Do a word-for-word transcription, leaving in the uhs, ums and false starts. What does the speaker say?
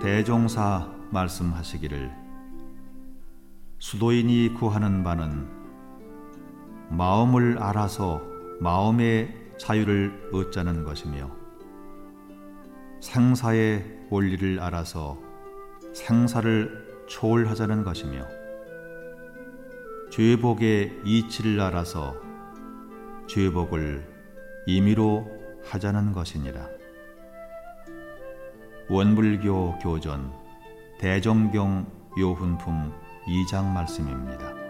대종사 말씀하시기를 수도인이 구하는 바는 마음을 알아서 마음의 자유를 얻자는 것이며 생사의 원리를 알아서 생사를 초월하자는 것이며 죄복의 이치를 알아서 죄복을 임의로 하자는 것이니라. 원불교 교전 대정경 요훈품 이 장 말씀입니다.